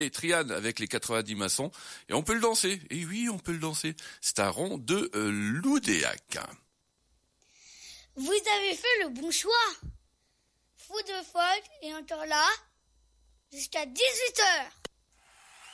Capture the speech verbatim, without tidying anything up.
Et Triade avec les quatre-vingt-dix maçons, et on peut le danser. Et oui, on peut le danser. C'est un rond de euh, Loudéac. Vous avez fait le bon choix. Fou de folk est encore là jusqu'à dix-huit heures.